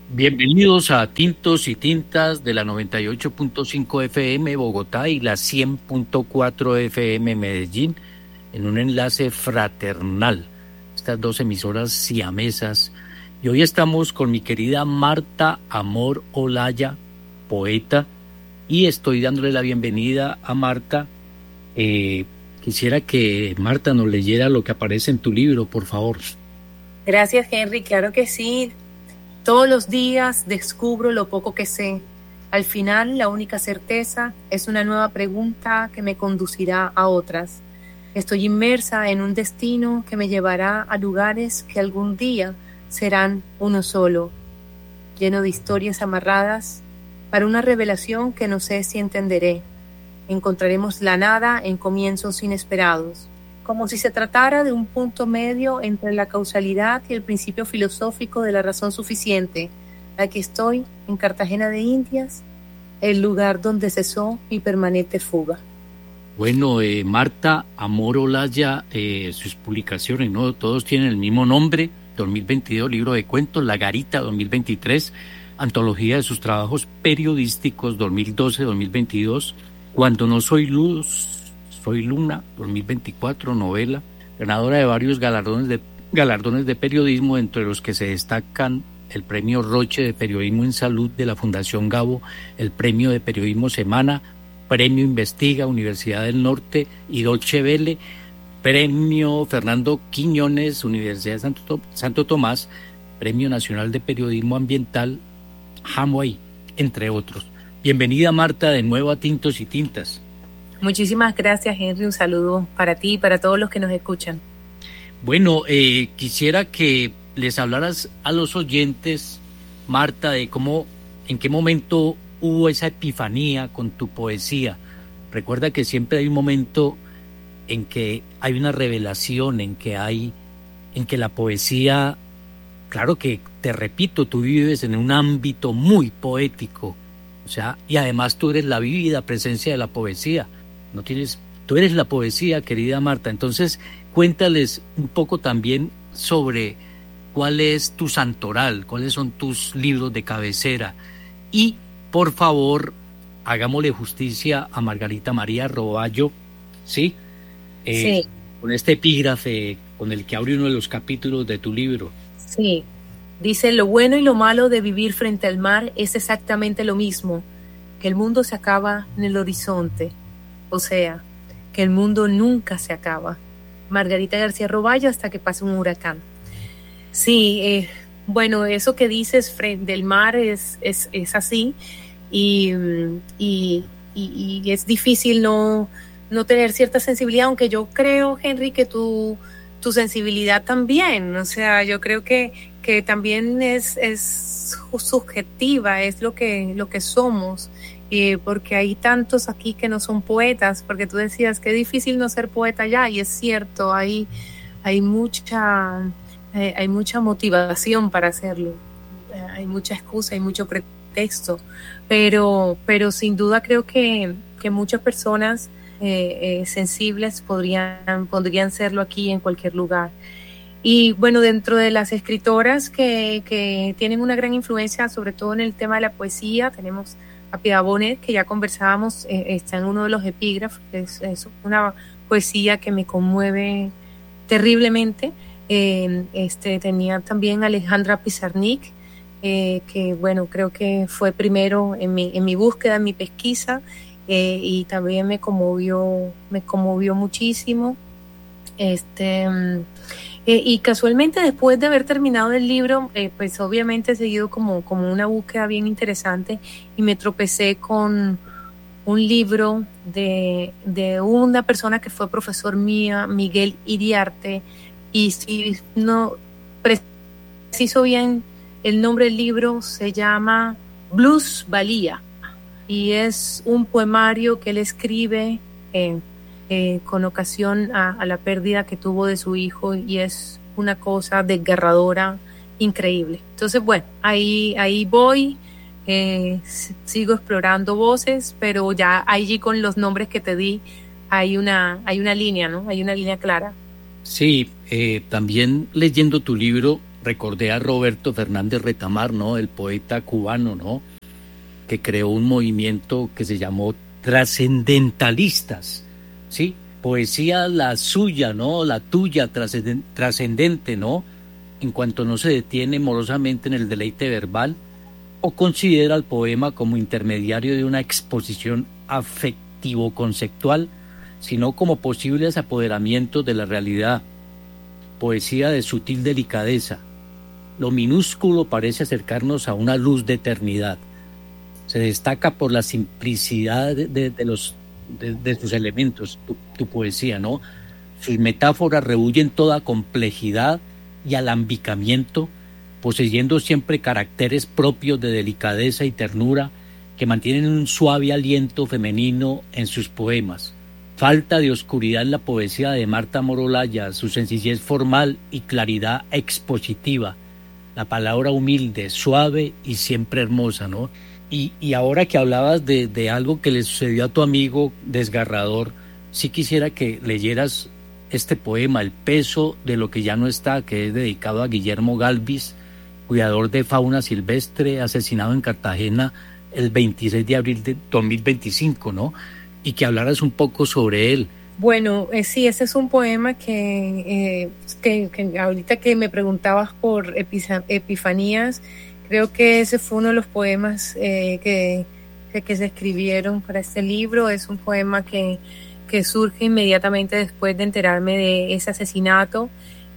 Bienvenidos a Tintos y Tintas de la 98.5 FM Bogotá y la 100.4 FM Medellín en un enlace fraternal. Estas dos emisoras siamesas. Y hoy estamos con mi querida Marta Amor Olaya, poeta, y estoy dándole la bienvenida a Marta. Quisiera que Marta nos leyera lo que aparece en tu libro, por favor. Gracias, Henry. Claro que sí. Todos los días descubro lo poco que sé. Al final, la única certeza es una nueva pregunta que me conducirá a otras. Estoy inmersa en un destino que me llevará a lugares que algún día serán uno solo, lleno de historias amarradas para una revelación que no sé si entenderé. Encontraremos la nada en comienzos inesperados, como si se tratara de un punto medio entre la causalidad y el principio filosófico de la razón suficiente. Aquí estoy, en Cartagena de Indias, el lugar donde cesó mi permanente fuga. Bueno, Marta Amor Olaya, sus publicaciones, ¿no? Todos tienen el mismo nombre, 2022, libro de cuentos, La Garita, 2023, antología de sus trabajos periodísticos, 2012-2022, Cuando no soy luz, soy Luna, 2024, novela, ganadora de varios galardones de periodismo, entre los que se destacan el Premio Roche de Periodismo en Salud de la Fundación Gabo, el Premio de Periodismo Semana, Premio Investiga, Universidad del Norte y Deutsche Welle, Premio Fernando Quiñones, Universidad de Santo Tomás, Premio Nacional de Periodismo Ambiental, Hawaii, entre otros. Bienvenida, Marta, de nuevo a Tintos y Tintas. Muchísimas gracias, Henry. Un saludo para ti y para todos los que nos escuchan. Bueno, quisiera que les hablaras a los oyentes, Marta, de cómo, en qué momento hubo esa epifanía con tu poesía. Recuerda que siempre hay un momento en que hay una revelación, en que la poesía, claro que te repito, tú vives en un ámbito muy poético, o sea, y además tú eres la vívida presencia de la poesía. Tú eres la poesía, querida Marta. Entonces, cuéntales un poco también sobre cuál es tu santoral, cuáles son tus libros de cabecera. Y, por favor, hagámosle justicia a Margarita María Roballo, ¿sí? Sí. Con este epígrafe con el que abre uno de los capítulos de tu libro. Sí. Dice, lo bueno y lo malo de vivir frente al mar es exactamente lo mismo, que el mundo se acaba en el horizonte. O sea, que el mundo nunca se acaba. Margarita García Roballo, hasta que pase un huracán. Sí, bueno, eso que dices frente al mar es así y es difícil no tener cierta sensibilidad, aunque yo creo, Henry, que tu sensibilidad también, o sea, yo creo que también es subjetiva, es lo que somos. Porque hay tantos aquí que no son poetas, porque tú decías que es difícil no ser poeta ya, y es cierto, hay mucha motivación para hacerlo, hay mucha excusa, hay mucho pretexto, pero sin duda creo que muchas personas sensibles podrían serlo aquí en cualquier lugar. Y bueno, dentro de las escritoras que tienen una gran influencia, sobre todo en el tema de la poesía, tenemos a Piedad Bonet, que ya conversábamos, está en uno de los epígrafes, es una poesía que me conmueve terriblemente. Tenía también a Alejandra Pizarnik, que bueno, creo que fue primero en mi búsqueda, en mi pesquisa, y también me conmovió muchísimo. Y casualmente después de haber terminado el libro, pues obviamente he seguido como una búsqueda bien interesante y me tropecé con un libro de una persona que fue profesor mía, Miguel Iriarte, y si no preciso bien el nombre del libro, se llama Blues Valía y es un poemario que él escribe con ocasión a la pérdida que tuvo de su hijo, y es una cosa desgarradora, increíble. Entonces, bueno, ahí voy, sigo explorando voces, pero ya allí con los nombres que te di hay una línea, ¿no? Hay una línea clara. Sí, también leyendo tu libro recordé a Roberto Fernández Retamar, ¿no? El poeta cubano, ¿no? Que creó un movimiento que se llamó trascendentalistas, ¿sí? Poesía la suya, ¿no? La tuya, trascendente, ¿no? En cuanto no se detiene morosamente en el deleite verbal o considera el poema como intermediario de una exposición afectivo-conceptual, sino como posibles apoderamientos de la realidad. Poesía de sutil delicadeza. Lo minúsculo parece acercarnos a una luz de eternidad. Se destaca por la simplicidad de sus elementos, tu poesía, ¿no? Sus metáforas rehuyen toda complejidad y alambicamiento, poseyendo siempre caracteres propios de delicadeza y ternura que mantienen un suave aliento femenino en sus poemas. Falta de oscuridad en la poesía de Marta Moro Olaya, su sencillez formal y claridad expositiva, la palabra humilde, suave y siempre hermosa, ¿no? Y ahora que hablabas de algo que le sucedió a tu amigo desgarrador, sí quisiera que leyeras este poema, El peso de lo que ya no está, que es dedicado a Guillermo Galvis, cuidador de fauna silvestre, asesinado en Cartagena el 26 de abril de 2025, ¿no? Y que hablaras un poco sobre él. Bueno, sí, ese es un poema que ahorita que me preguntabas por epifanías, creo que ese fue uno de los poemas que se escribieron para este libro. Es un poema que surge inmediatamente después de enterarme de ese asesinato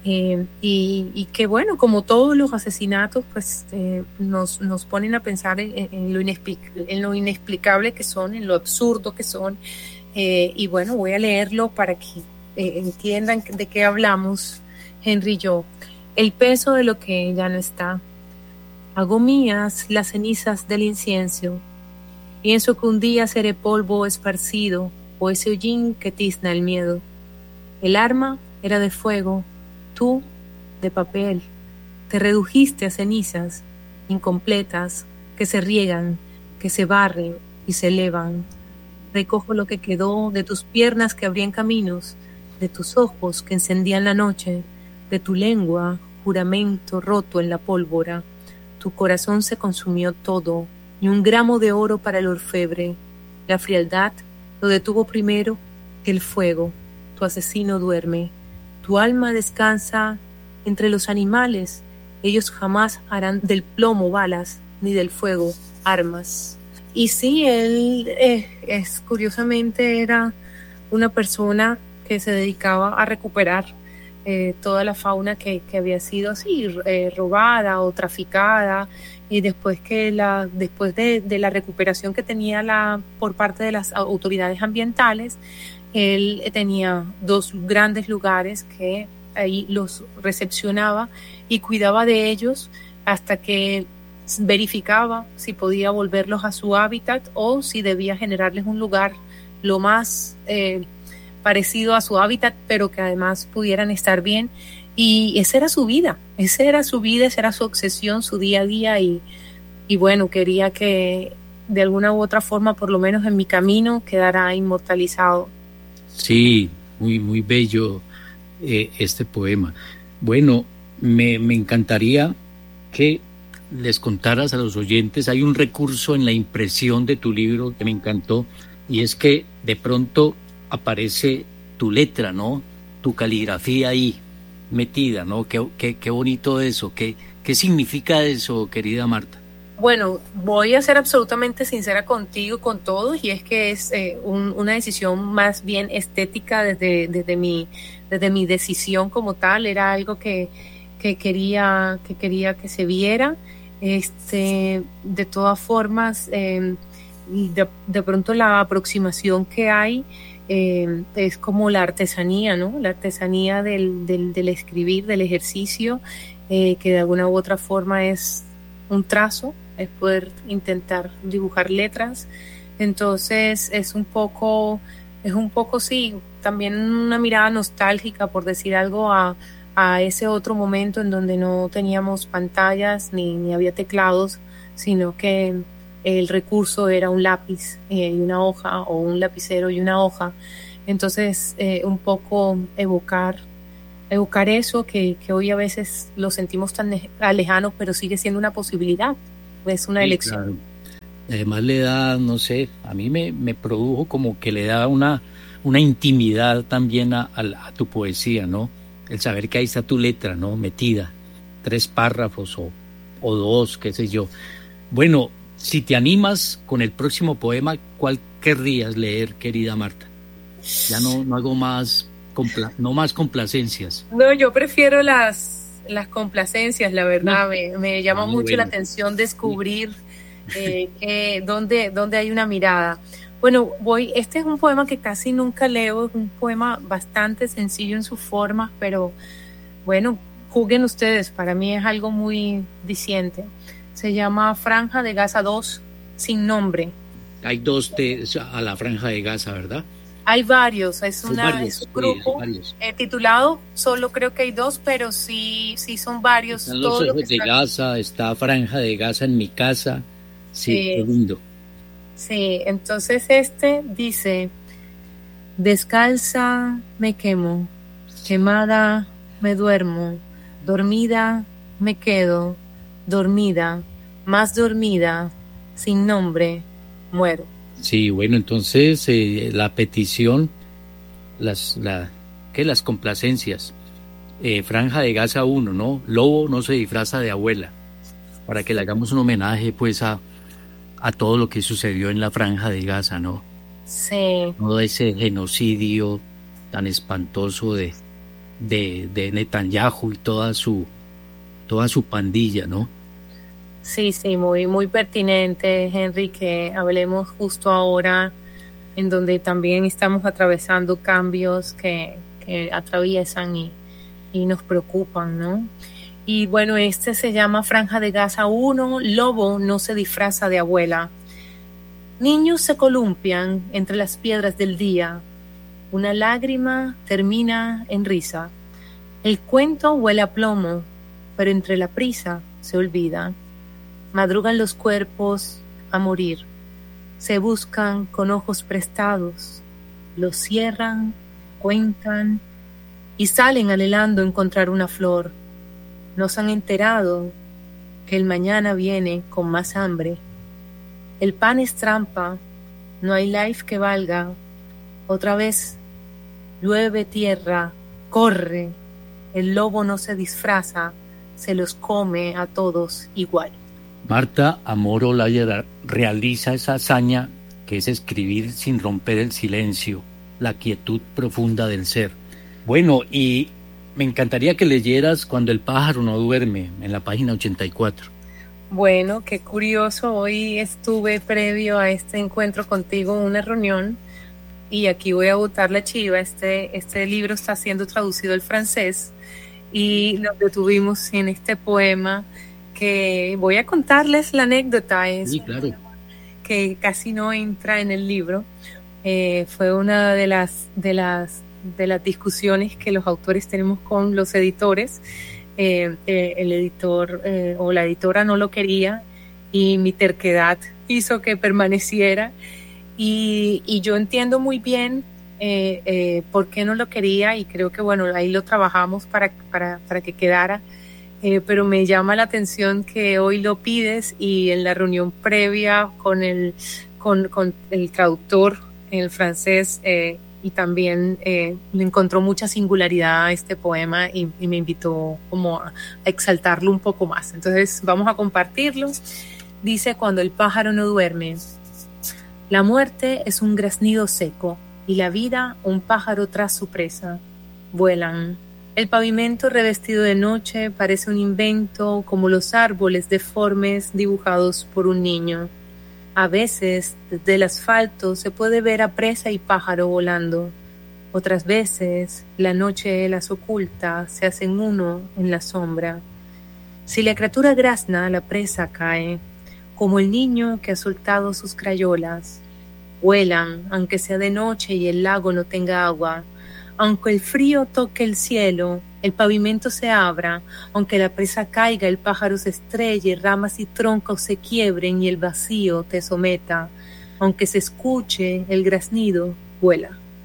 y que, bueno, como todos los asesinatos, pues nos ponen a pensar en lo inexplicable que son, en lo absurdo que son. Y bueno, voy a leerlo para que entiendan de qué hablamos, Henry y yo. El peso de lo que ya no está. Hago mías las cenizas del incienso. Pienso que un día seré polvo esparcido o ese hollín que tizna el miedo. El arma era de fuego, tú de papel. Te redujiste a cenizas incompletas que se riegan, que se barren y se elevan. Recojo lo que quedó de tus piernas que abrían caminos, de tus ojos que encendían la noche, de tu lengua, juramento roto en la pólvora. Tu corazón se consumió todo, ni un gramo de oro para el orfebre. La frialdad lo detuvo primero que el fuego. Tu asesino duerme. Tu alma descansa entre los animales. Ellos jamás harán del plomo balas, ni del fuego armas. Y sí, él curiosamente era una persona que se dedicaba a recuperar toda la fauna que había sido así robada o traficada, y después de la recuperación que tenía por parte de las autoridades ambientales, él tenía 2 grandes lugares que ahí los recepcionaba y cuidaba de ellos hasta que verificaba si podía volverlos a su hábitat o si debía generarles un lugar lo más parecido a su hábitat, pero que además pudieran estar bien. Y esa era su vida, esa era su obsesión, su día a día, y bueno, quería que de alguna u otra forma, por lo menos en mi camino, quedara inmortalizado. Sí, muy, muy bello este poema. Bueno, me encantaría que les contaras a los oyentes, hay un recurso en la impresión de tu libro que me encantó, y es que de pronto aparece tu letra, ¿no? Tu caligrafía ahí metida, ¿no? Qué bonito eso, qué significa eso, querida Marta. Bueno, voy a ser absolutamente sincera contigo, con todos, y es que es una decisión más bien estética desde mi decisión como tal. Era algo que quería que se viera. De todas formas, de pronto la aproximación que hay es como la artesanía, ¿no? La artesanía del escribir, del ejercicio, que de alguna u otra forma es un trazo, es poder intentar dibujar letras. Entonces es un poco sí, también una mirada nostálgica, por decir algo, a ese otro momento en donde no teníamos pantallas ni había teclados, sino que el recurso era un lápiz y una hoja, o un lapicero y una hoja. Entonces un poco evocar evocar eso que hoy a veces lo sentimos tan lejano, pero sigue siendo una posibilidad, es una elección. Claro. Además le da, no sé, a mí me produjo como que le da una intimidad también a tu poesía, ¿no? El saber que ahí está tu letra, ¿no? Metida, 3 párrafos o 2, qué sé yo. Bueno, si te animas con el próximo poema, ¿cuál querrías leer, querida Marta? Ya no hago más, no más complacencias. No, yo prefiero las complacencias, la verdad. Me llama mucho la bueno. atención descubrir dónde hay una mirada. Bueno, este es un poema que casi nunca leo, es un poema bastante sencillo en sus formas, pero bueno, juzguen ustedes, para mí es algo muy diciente. Se llama Franja de Gaza 2, sin nombre. Hay 2 a la Franja de Gaza, ¿verdad? Hay varios, es un grupo titulado, solo creo que hay 2, pero sí son varios. Están los ojos de Gaza, está Franja de Gaza en mi casa, sí, qué lindo. Sí, entonces este dice: descalza me quemo, quemada me duermo, dormida me quedo, dormida, más dormida, sin nombre, muero. Sí, bueno, entonces la petición, las complacencias. Franja de Gaza 1, ¿no? Lobo no se disfraza de abuela. Para que le hagamos un homenaje, pues, a todo lo que sucedió en la Franja de Gaza, ¿no? Sí. Todo ese genocidio tan espantoso de Netanyahu y toda su pandilla, ¿no? Sí, muy pertinente, Henry, que hablemos justo ahora en donde también estamos atravesando cambios que atraviesan y nos preocupan, ¿no? Y bueno, este se llama Franja de Gaza 1, Lobo no se disfraza de abuela. Niños se columpian entre las piedras del día. Una lágrima termina en risa. El cuento huele a plomo, pero entre la prisa se olvida. Madrugan los cuerpos a morir. Se buscan con ojos prestados. Los cierran, cuentan y salen anhelando encontrar una flor. No se han enterado que el mañana viene con más hambre. El pan es trampa, no hay life que valga. Otra vez llueve tierra, corre. El lobo no se disfraza, se los come a todos igual. Marta Amor Olaya realiza esa hazaña que es escribir sin romper el silencio, la quietud profunda del ser. Bueno, y me encantaría que leyeras Cuando el pájaro no duerme, en la página 84. Bueno, qué curioso. Hoy estuve previo a este encuentro contigo en una reunión y aquí voy a botar la chiva. Este libro está siendo traducido al francés y nos detuvimos en este poema que voy a contarles la anécdota. Sí, claro. Que casi no entra en el libro. Fue una de las discusiones que los autores tenemos con los editores. El editor o la editora no lo quería y mi terquedad hizo que permaneciera y yo entiendo muy bien por qué no lo quería y creo que bueno, ahí lo trabajamos para que quedara, pero me llama la atención que hoy lo pides y en la reunión previa con el traductor en el francés y también le encontró mucha singularidad a este poema y me invitó como a exaltarlo un poco más. Entonces vamos a compartirlo. Dice: cuando el pájaro no duerme. La muerte es un graznido seco y la vida un pájaro tras su presa. Vuelan. El pavimento revestido de noche parece un invento como los árboles deformes dibujados por un niño. A veces, desde el asfalto se puede ver a presa y pájaro volando. Otras veces, la noche las oculta, se hacen uno en la sombra. Si la criatura grazna, la presa cae, como el niño que ha soltado sus crayolas. Vuelan, aunque sea de noche y el lago no tenga agua. Aunque el frío toque el cielo, el pavimento se abra, aunque la presa caiga, el pájaro se estrelle, ramas y troncos se quiebren y el vacío te someta, aunque se escuche el graznido, vuela.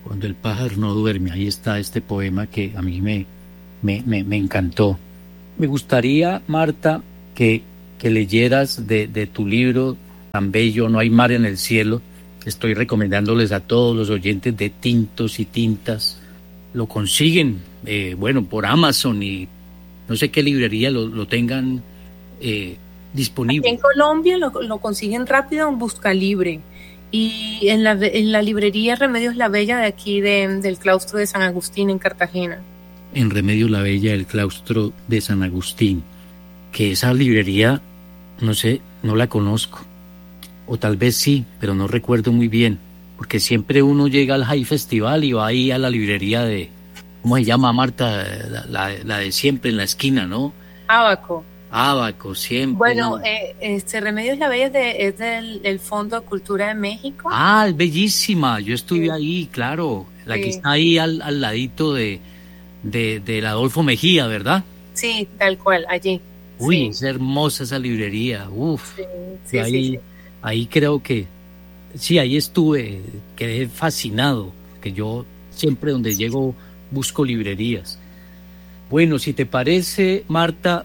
Cuando el pájaro no duerme, ahí está este poema que a mí me encantó. Me gustaría, Marta, que leyeras de tu libro tan bello, No hay mar en el cielo. Estoy recomendándoles a todos los oyentes de Tintos y Tintas. Lo consiguen, bueno, por Amazon y no sé qué librería lo tengan disponible. Aquí en Colombia lo consiguen rápido en Buscalibre. Y en la librería Remedios La Bella de aquí del claustro de San Agustín en Cartagena. En Remedios La Bella del claustro de San Agustín, que esa librería, no sé, no la conozco, o tal vez sí, pero no recuerdo muy bien, porque siempre uno llega al High Festival y va ahí a la librería de, ¿cómo se llama, Marta? La de siempre en la esquina, ¿no? Ábaco. Ábaco, siempre. Bueno, Remedios La Bella es del Fondo de Cultura de México. Ah, es bellísima, yo estuve ahí, claro, la que está ahí al ladito de Adolfo Mejía, ¿verdad? Sí, tal cual, allí. Uy, es hermosa esa librería, uf. Sí, ahí creo que, sí, ahí estuve, quedé fascinado, que yo siempre donde llego busco librerías. Bueno, si te parece, Marta,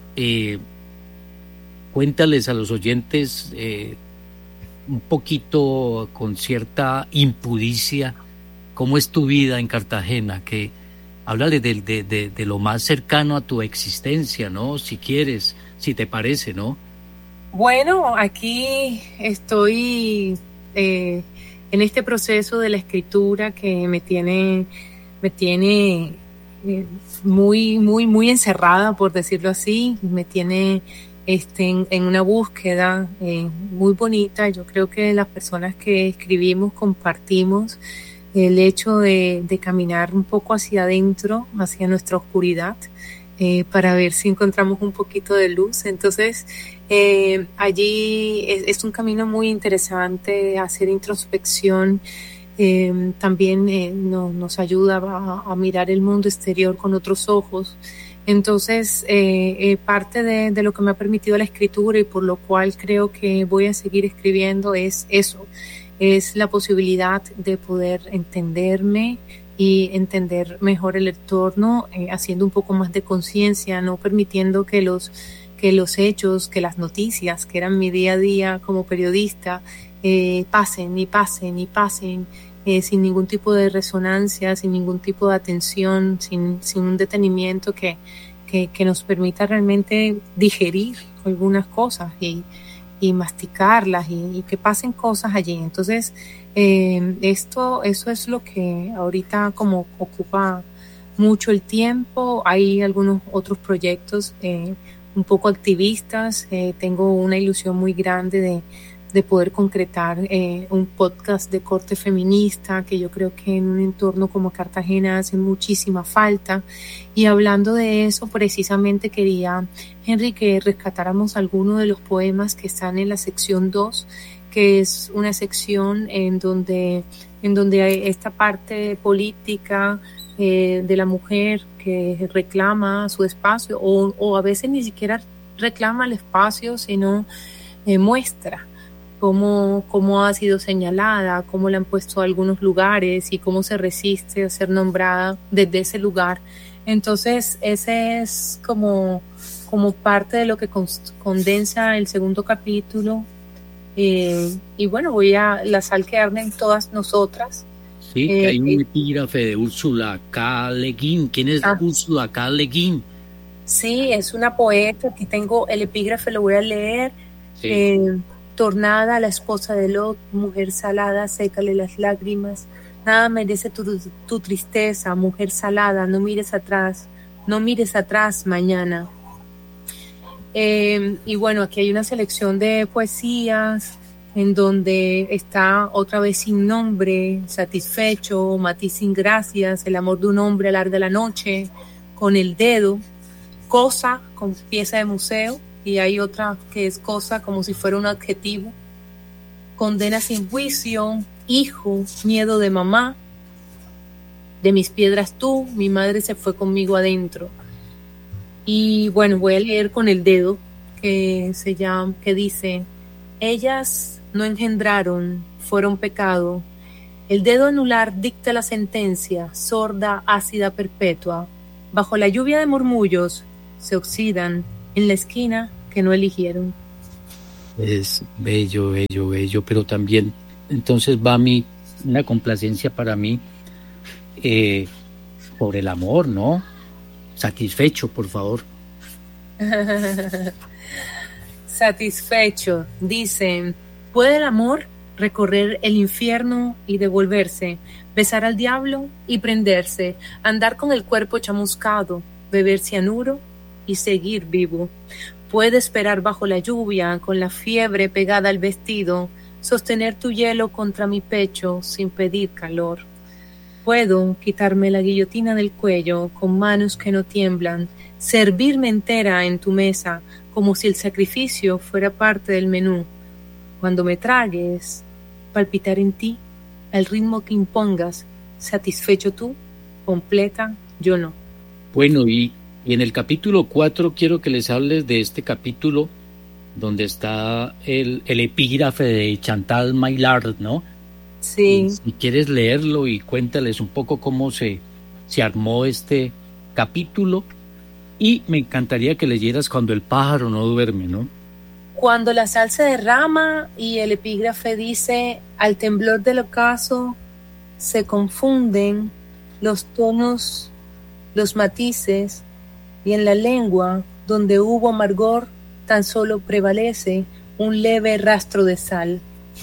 cuéntales a los oyentes un poquito con cierta impudicia cómo es tu vida en Cartagena, que háblale de lo más cercano a tu existencia, ¿no? Si quieres, si te parece, ¿no? Bueno, aquí estoy en este proceso de la escritura que me tiene muy encerrada, por decirlo así. Me tiene en una búsqueda muy bonita. Yo creo que las personas que escribimos compartimos el hecho de caminar un poco hacia adentro, hacia nuestra oscuridad, para ver si encontramos un poquito de luz. Entonces, allí es un camino muy interesante, hacer introspección. También nos ayuda a mirar el mundo exterior con otros ojos. Entonces, parte de lo que me ha permitido la escritura y por lo cual creo que voy a seguir escribiendo es eso, es la posibilidad de poder entenderme y entender mejor el entorno, haciendo un poco más de conciencia, no permitiendo que los hechos, que las noticias, que eran mi día a día como periodista, pasen, sin ningún tipo de resonancia, sin ningún tipo de atención, sin un detenimiento que nos permita realmente digerir algunas cosas y masticarlas y que pasen cosas allí. Entonces, eso es lo que ahorita como ocupa mucho el tiempo. Hay algunos otros proyectos un poco activistas. Tengo una ilusión muy grande de poder concretar un podcast de corte feminista, que yo creo que en un entorno como Cartagena hace muchísima falta. Y hablando de eso, precisamente quería, Henry, que rescatáramos algunos de los poemas que están en la sección 2, que es una sección en donde hay esta parte política de la mujer que reclama su espacio, o a veces ni siquiera reclama el espacio, sino muestra cómo ha sido señalada, cómo la han puesto a algunos lugares y cómo se resiste a ser nombrada desde ese lugar. Entonces, ese es como parte de lo que condensa el segundo capítulo. Y bueno, la sal que arde en todas nosotras. Sí, que hay un epígrafe de Úrsula K. Le Guin. ¿Quién es Úrsula K. Le Guin? Sí, es una poeta. Aquí tengo el epígrafe, lo voy a leer. Sí. Tornada, la esposa de Lot, mujer salada, sécale las lágrimas. Nada merece tu tristeza, mujer salada, no mires atrás mañana. Y bueno, aquí hay una selección de poesías en donde está Otra vez sin nombre, Satisfecho, Matiz sin gracias, El amor de un hombre alarga la noche, Con el dedo, Cosa, con pieza de museo, y hay otra que es Cosa como si fuera un adjetivo, Condena sin juicio, Hijo, Miedo de mamá, De mis piedras tú, mi madre se fue conmigo adentro. Y bueno, voy a leer Con el dedo, que dice: ellas no engendraron, fueron pecado, El dedo anular dicta la sentencia, sorda, ácida, perpetua. Bajo la lluvia de murmullos se oxidan en la esquina que no eligieron. Es bello, bello, bello, pero también entonces va una complacencia para mí por el amor, ¿no? Satisfecho, por favor. Satisfecho, dicen, ¿puede el amor recorrer el infierno y devolverse, besar al diablo y prenderse, andar con el cuerpo chamuscado, beber cianuro y seguir vivo? Puede esperar bajo la lluvia, con la fiebre pegada al vestido, sostener tu hielo contra mi pecho sin pedir calor. Puedo quitarme la guillotina del cuello con manos que no tiemblan, servirme entera en tu mesa como si el sacrificio fuera parte del menú. Cuando me tragues, palpitar en ti al ritmo que impongas, satisfecho tú, completa, yo no. Bueno, y en el capítulo 4 quiero que les hables de este capítulo donde está el epígrafe de Chantal Maillard, ¿no? Sí. Si quieres leerlo y cuéntales un poco cómo se armó este capítulo, y me encantaría que leyeras Cuando el pájaro no duerme, ¿no? Cuando la sal se derrama y el epígrafe dice, al temblor del ocaso se confunden los tonos, los matices, y en la lengua donde hubo amargor tan solo prevalece un leve rastro de sal.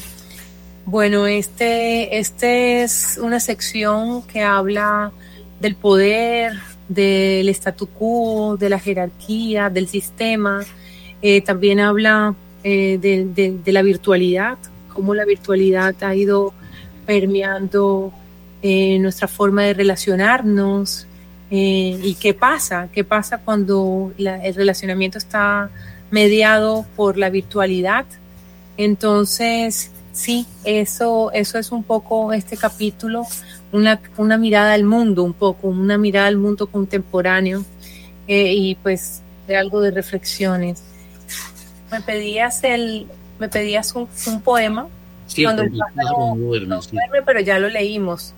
Bueno, este es una sección que habla del poder, del statu quo, de la jerarquía, del sistema. También habla de la virtualidad, cómo la virtualidad ha ido permeando nuestra forma de relacionarnos, y qué pasa cuando el relacionamiento está mediado por la virtualidad. Entonces, sí, eso es un poco este capítulo, una mirada al mundo, un poco, una mirada al mundo contemporáneo, y pues de algo de reflexiones. Me pedías un poema. Sí, Cuando el pájaro no duerme, pero ya lo leímos.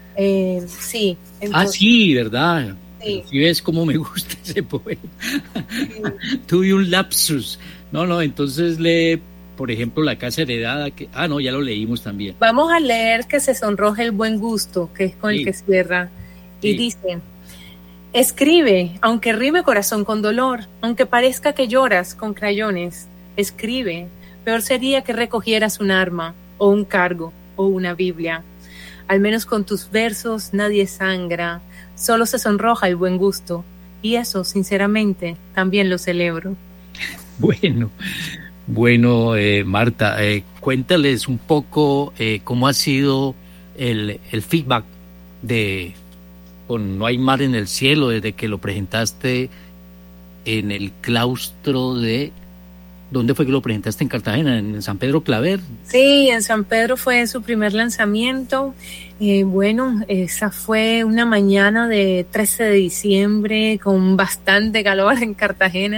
Sí. Entonces, sí, ¿verdad? Sí. Si ves cómo me gusta ese poema. Sí. Tuve un lapsus. No, entonces lee, por ejemplo, La casa heredada. No, ya lo leímos también. Vamos a leer Que se sonroje el buen gusto, que es con el que cierra. Sí. Y dice: escribe, aunque rime corazón con dolor, aunque parezca que lloras con crayones. Escribe, peor sería que recogieras un arma, o un cargo, o una Biblia. Al menos con tus versos nadie sangra, solo se sonroja el buen gusto, y eso, sinceramente, también lo celebro. Bueno, Marta, cuéntales un poco cómo ha sido el feedback con No hay mar en el cielo desde que lo presentaste en el claustro de... ¿Dónde fue que lo presentaste? ¿En Cartagena? ¿En San Pedro Claver? Sí, en San Pedro fue su primer lanzamiento. Esa fue una mañana de 13 de diciembre con bastante calor en Cartagena.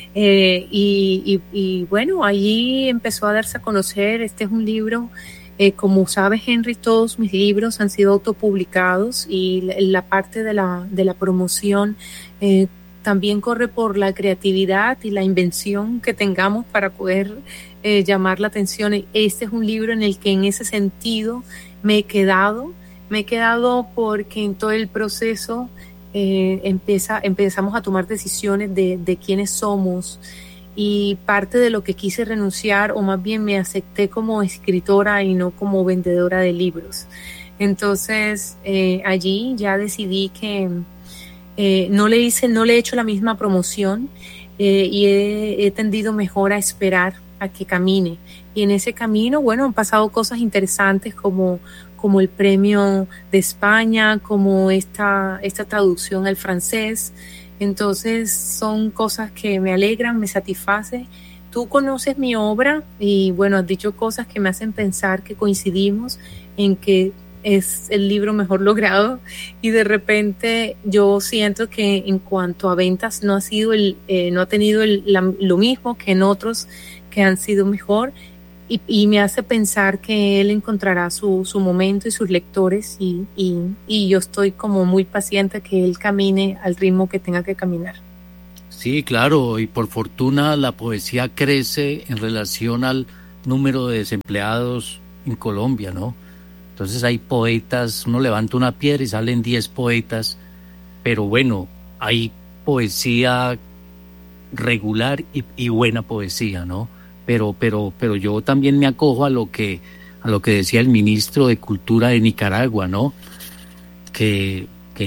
Y bueno, allí empezó a darse a conocer. Este es un libro, como sabes, Henry, todos mis libros han sido autopublicados, y la parte de la promoción también corre por la creatividad y la invención que tengamos para poder llamar la atención. Este es un libro en el que en ese sentido me he quedado porque en todo el proceso empezamos a tomar decisiones de quiénes somos, y parte de lo que quise renunciar, o más bien me acepté como escritora y no como vendedora de libros. Entonces allí ya decidí que no le he hecho la misma promoción, y he tendido mejor a esperar a que camine. Y en ese camino, bueno, han pasado cosas interesantes como el premio de España, como esta traducción al francés. Entonces son cosas que me alegran, me satisfacen. Tú conoces mi obra y bueno, has dicho cosas que me hacen pensar que coincidimos en que es el libro mejor logrado, y de repente yo siento que en cuanto a ventas no ha tenido lo mismo que en otros que han sido mejor, y me hace pensar que él encontrará su momento y sus lectores y yo estoy como muy paciente que él camine al ritmo que tenga que caminar. Sí, claro, y por fortuna la poesía crece en relación al número de desempleados en Colombia, ¿no? Entonces hay poetas, uno levanta una piedra y salen 10 poetas, pero bueno, hay poesía regular y buena poesía, ¿no? Pero yo también me acojo a lo que decía el ministro de Cultura de Nicaragua, ¿no? Que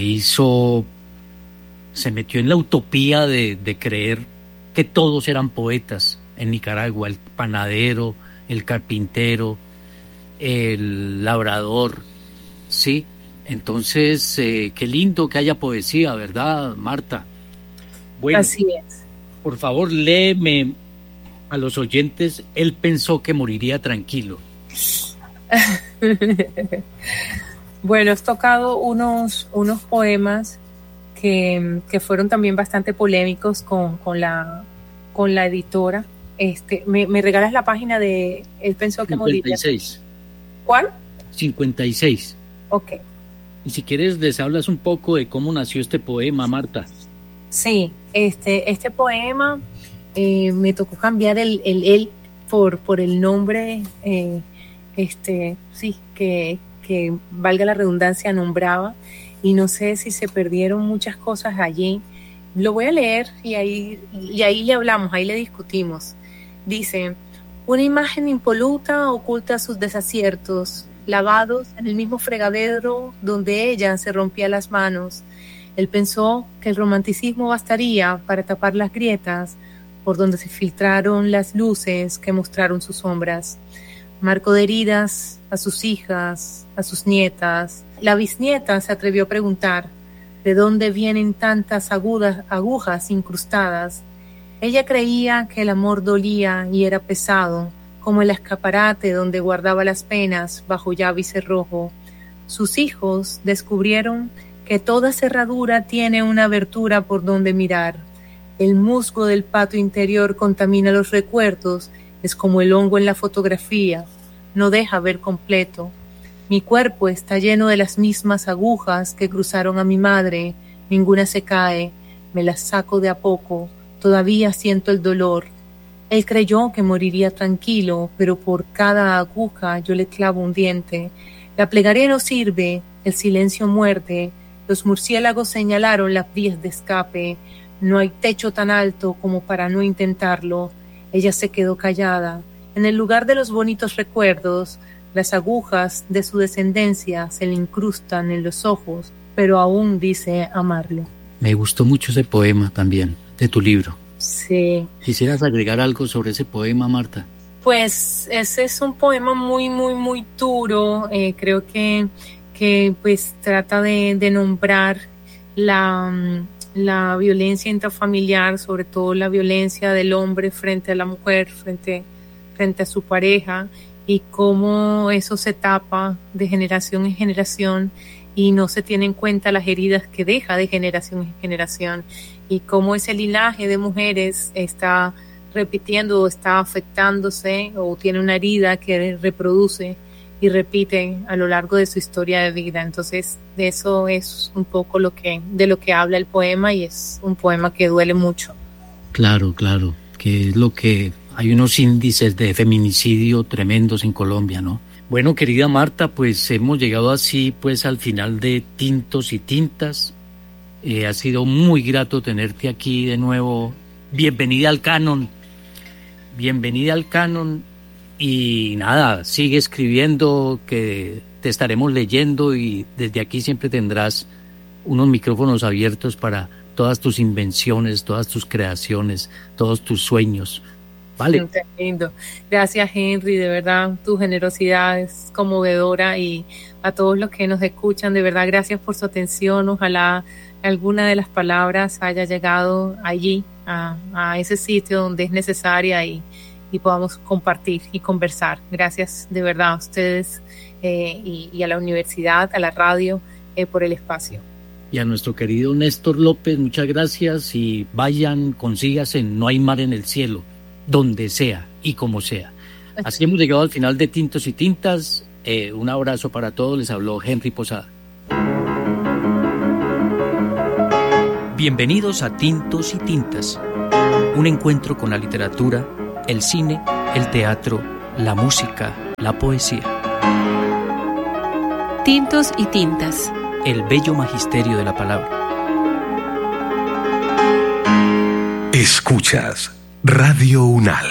se metió en la utopía de creer que todos eran poetas en Nicaragua, el panadero, el carpintero, el labrador, ¿sí? Entonces, qué lindo que haya poesía, ¿verdad, Marta? Bueno, así es. Por favor, léeme a los oyentes, él pensó que moriría tranquilo. Bueno, has tocado unos poemas que fueron también bastante polémicos con la editora. ¿Me regalas la página de él pensó que moriría? 56. ¿Cuál? 56. Ok. Y si quieres, les hablas un poco de cómo nació este poema, Marta. Sí, este poema me tocó cambiar el por el nombre, sí, que valga la redundancia, nombraba, y no sé si se perdieron muchas cosas allí. Lo voy a leer y ahí le hablamos, ahí le discutimos. Dice: una imagen impoluta oculta sus desaciertos, lavados en el mismo fregadero donde ella se rompía las manos. Él pensó que el romanticismo bastaría para tapar las grietas por donde se filtraron las luces que mostraron sus sombras. Marcó de heridas a sus hijas, a sus nietas. La bisnieta se atrevió a preguntar: ¿de dónde vienen tantas agujas incrustadas? Ella creía que el amor dolía y era pesado, como el escaparate donde guardaba las penas bajo llave y cerrojo. Sus hijos descubrieron que toda cerradura tiene una abertura por donde mirar. El musgo del patio interior contamina los recuerdos, es como el hongo en la fotografía, no deja ver completo. Mi cuerpo está lleno de las mismas agujas que cruzaron a mi madre, ninguna se cae, me las saco de a poco, todavía siento el dolor. Él creyó que moriría tranquilo, pero por cada aguja yo le clavo un diente. La plegaria no sirve, el silencio muerde. Los murciélagos señalaron las vías de escape. No hay techo tan alto como para no intentarlo. Ella se quedó callada. En el lugar de los bonitos recuerdos, las agujas de su descendencia se le incrustan en los ojos, pero aún dice amarlo. Me gustó mucho ese poema también, de tu libro. Sí. ¿Quisieras agregar algo sobre ese poema, Marta? Pues ese es un poema muy, muy, muy duro. Creo que pues trata de nombrar la violencia intrafamiliar, sobre todo la violencia del hombre frente a la mujer, frente a su pareja, y cómo eso se tapa de generación en generación y no se tiene en cuenta las heridas que deja de generación en generación, y cómo ese linaje de mujeres está repitiendo o está afectándose o tiene una herida que reproduce y repite a lo largo de su historia de vida. Entonces, de eso es un poco de lo que habla el poema, y es un poema que duele mucho. Claro, que es lo que hay unos índices de feminicidio tremendos en Colombia, ¿no? Bueno, querida Marta, pues hemos llegado así pues al final de Tintos y Tintas. Ha sido muy grato tenerte aquí de nuevo. Bienvenida al Canon. Y nada, sigue escribiendo, que te estaremos leyendo, y desde aquí siempre tendrás unos micrófonos abiertos para todas tus invenciones, todas tus creaciones, todos tus sueños. ¿Vale? Qué lindo. Gracias, Henry, de verdad, tu generosidad es conmovedora, y a todos los que nos escuchan, de verdad, gracias por su atención. Ojalá alguna de las palabras haya llegado allí, a ese sitio donde es necesaria, y podamos compartir y conversar. Gracias de verdad a ustedes y a la universidad, a la radio, por el espacio. Y a nuestro querido Néstor López, muchas gracias, y vayan, consígase No hay mar en el cielo, donde sea y como sea. Así hemos llegado al final de Tintos y Tintas. Un abrazo para todos. Les habló Henry Posada. Bienvenidos a Tintos y Tintas, un encuentro con la literatura, el cine, el teatro, la música, la poesía. Tintos y Tintas, el bello magisterio de la palabra. Escuchas Radio Unal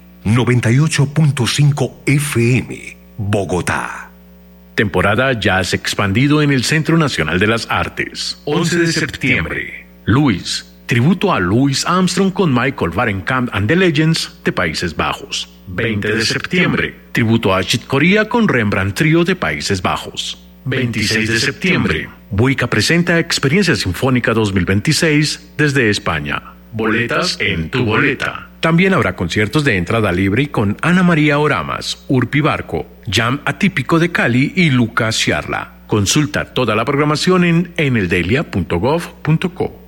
98.5 FM, Bogotá. Temporada Jazz expandido en el Centro Nacional de las Artes. 11 de septiembre. Louis, tributo a Louis Armstrong con Michael Varenkamp and the Legends de Países Bajos. 20 de septiembre, tributo a Chick Corea con Rembrandt Trio de Países Bajos. 26 de septiembre, Buica presenta Experiencia Sinfónica 2026 desde España. Boletas en tu boleta. También habrá conciertos de entrada libre con Ana María Oramas, Urpi Barco, Jam Atípico de Cali y Lucas Ciarla. Consulta toda la programación en eneldelia.gov.co.